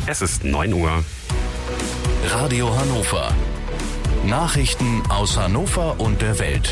Es ist 9 Uhr. Radio Hannover. Nachrichten aus Hannover und der Welt.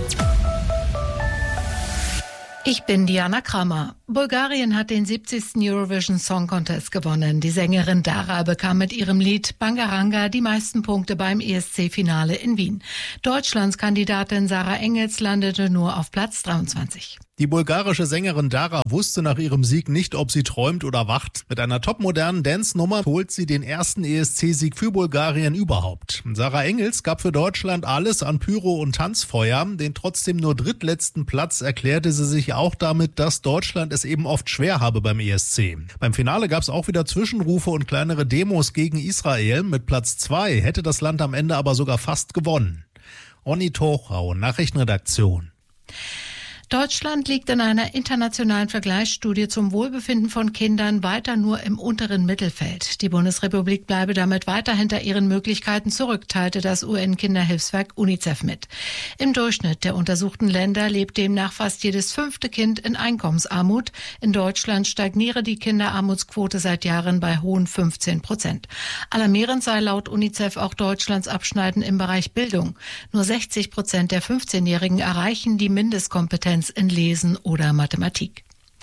Ich bin Diana Kramer. Bulgarien hat den 70. Eurovision Song Contest gewonnen. Die Sängerin Dara bekam mit ihrem Lied Bangaranga die meisten Punkte beim ESC-Finale in Wien. Deutschlands Kandidatin Sarah Engels landete nur auf Platz 23. Die bulgarische Sängerin Dara wusste nach ihrem Sieg nicht, ob sie träumt oder wacht. Mit einer topmodernen Dance-Nummer holt sie den ersten ESC-Sieg für Bulgarien überhaupt. Sarah Engels gab für Deutschland alles an Pyro und Tanzfeuer. Den trotzdem nur drittletzten Platz erklärte sie sich auch damit, dass Deutschland es eben oft schwer habe beim ESC. Beim Finale gab es auch wieder Zwischenrufe und kleinere Demos gegen Israel. Mit Platz 2 hätte das Land am Ende aber sogar fast gewonnen. Onni Tochau, Nachrichtenredaktion. Deutschland liegt in einer internationalen Vergleichsstudie zum Wohlbefinden von Kindern weiter nur im unteren Mittelfeld. Die Bundesrepublik bleibe damit weiter hinter ihren Möglichkeiten zurück, teilte das UN-Kinderhilfswerk UNICEF mit. Im Durchschnitt der untersuchten Länder lebt demnach fast jedes 5. Kind in Einkommensarmut. In Deutschland stagniere die Kinderarmutsquote seit Jahren bei hohen 15%. Alarmierend sei laut UNICEF auch Deutschlands Abschneiden im Bereich Bildung. Nur 60% der 15-Jährigen erreichen die Mindestkompetenz in Lesen oder Mathematik.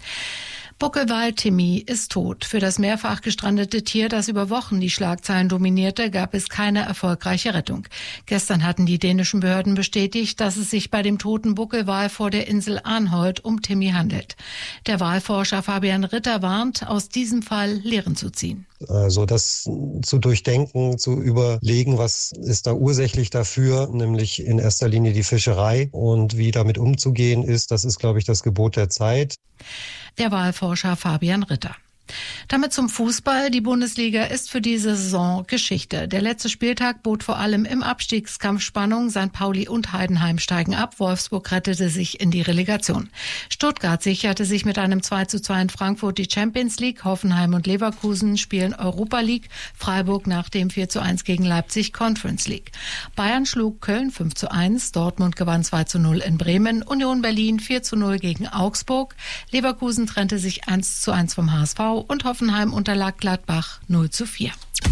Buckelwal Timmy ist tot. Für das mehrfach gestrandete Tier, das über Wochen die Schlagzeilen dominierte, gab es keine erfolgreiche Rettung. Gestern hatten die dänischen Behörden bestätigt, dass es sich bei dem toten Buckelwal vor der Insel Arnholt um Timmy handelt. Der Walforscher Fabian Ritter warnt, aus diesem Fall Lehren zu ziehen. Also das zu durchdenken, zu überlegen, was ist da ursächlich dafür, nämlich in erster Linie die Fischerei und wie damit umzugehen ist, das ist, glaube ich, das Gebot der Zeit. Der Wahlforscher Fabian Ritter. Damit zum Fußball. Die Bundesliga ist für diese Saison Geschichte. Der letzte Spieltag bot vor allem im Abstiegskampf Spannung. St. Pauli und Heidenheim steigen ab. Wolfsburg rettete sich in die Relegation. Stuttgart sicherte sich mit einem 2:2 in Frankfurt die Champions League. Hoffenheim und Leverkusen spielen Europa League. Freiburg nach dem 4:1 gegen Leipzig Conference League. Bayern schlug Köln 5:1. Dortmund gewann 2:0 in Bremen. Union Berlin 4:0 gegen Augsburg. Leverkusen trennte sich 1:1 vom HSV. Und Hoffenheim unterlag Gladbach 0:4.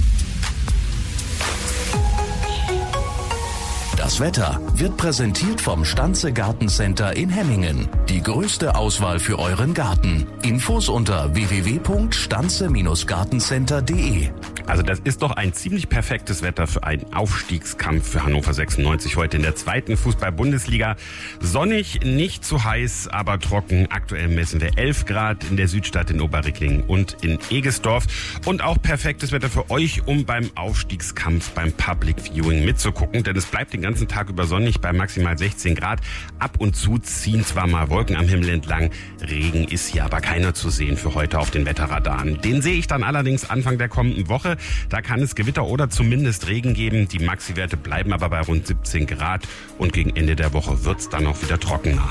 Das Wetter wird präsentiert vom Stanze Gartencenter in Hemmingen. Die größte Auswahl für euren Garten. Infos unter www.stanze-gartencenter.de. Also das ist doch ein ziemlich perfektes Wetter für einen Aufstiegskampf für Hannover 96 heute in der 2. Fußball-Bundesliga. Sonnig, nicht zu heiß, aber trocken. Aktuell messen wir 11 Grad in der Südstadt in Oberricklingen und in Egesdorf. Und auch perfektes Wetter für euch, um beim Aufstiegskampf beim Public Viewing mitzugucken. Denn es bleibt den ganzen Tag über sonnig bei maximal 16 Grad. Ab und zu ziehen zwar mal Wolken am Himmel entlang. Regen ist hier aber keiner zu sehen für heute auf den Wetterradaren. Den sehe ich dann allerdings Anfang der kommenden Woche. Da kann es Gewitter oder zumindest Regen geben. Die Maxi-Werte bleiben aber bei rund 17 Grad. Und gegen Ende der Woche wird es dann auch wieder trockener.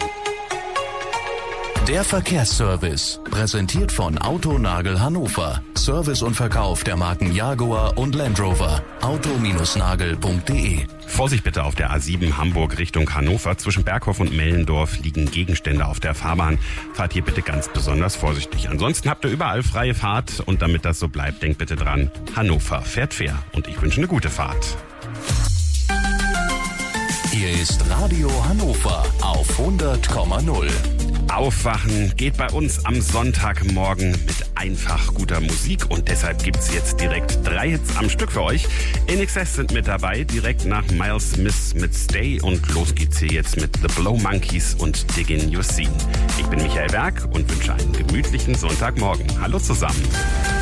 Der Verkehrsservice, präsentiert von Autonagel Hannover. Service und Verkauf der Marken Jaguar und Land Rover. auto-nagel.de. Vorsicht bitte auf der A7 Hamburg Richtung Hannover. Zwischen Berghof und Mellendorf liegen Gegenstände auf der Fahrbahn. Fahrt hier bitte ganz besonders vorsichtig. Ansonsten habt ihr überall freie Fahrt. Und damit das so bleibt, denkt bitte dran, Hannover fährt fair. Und ich wünsche eine gute Fahrt. Hier ist Radio Hannover auf 100,0. Aufwachen geht bei uns am Sonntagmorgen mit einfach guter Musik und deshalb gibt's jetzt direkt 3 Hits am Stück für euch. INXS sind mit dabei, direkt nach Miles Smith mit Stay und los geht's hier jetzt mit The Blow Monkeys und Diggin' Your Scene. Ich bin Michael Berg und wünsche einen gemütlichen Sonntagmorgen. Hallo zusammen.